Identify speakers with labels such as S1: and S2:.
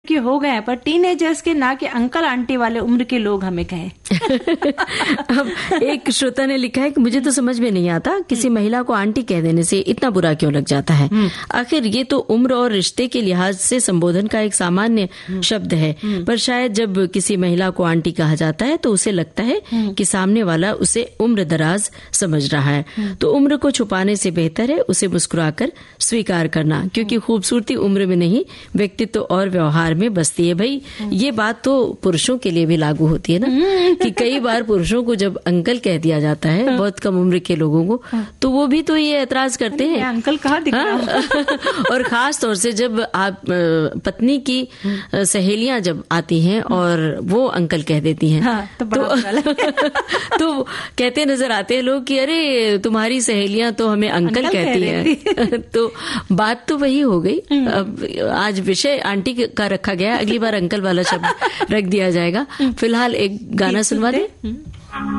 S1: के हो गए हैं, पर टीनेजर्स के ना कि अंकल आंटी वाले उम्र के लोग हमें कहें।
S2: अब एक श्रोता ने लिखा है कि मुझे तो समझ में नहीं आता किसी महिला को आंटी कह देने से इतना बुरा क्यों लग जाता है। आखिर ये तो उम्र और रिश्ते के लिहाज से संबोधन का एक सामान्य शब्द है, पर शायद जब किसी महिला को आंटी कहा जाता है तो उसे लगता है कि सामने वाला उसे उम्र दराज समझ रहा है। तो उम्र को छुपाने से बेहतर है उसे मुस्कुराकर स्वीकार करना, क्योंकि खूबसूरती उम्र में नहीं व्यक्तित्व और व्यवहार में बसती है। भाई ये बात तो पुरुषों के लिए भी लागू होती है ना, कि कई बार पुरुषों को जब अंकल कह दिया जाता है बहुत कम उम्र के लोगों को, तो वो भी तो ये ऐतराज करते हैं
S1: अंकल कहाँ दिख रहा।
S2: और खास तौर से जब आप पत्नी की सहेलियां जब आती हैं और वो अंकल कह देती हैं, तो कहते नजर आते हैं लोग कि अरे तुम्हारी सहेलियां तो हमें अंकल कहती हैं। तो बात तो वही हो गई। अब आज विषय आंटी का रखा गया, अगली बार अंकल वाला शब्द रख दिया जाएगा। फिलहाल एक गाना सुनवा दे।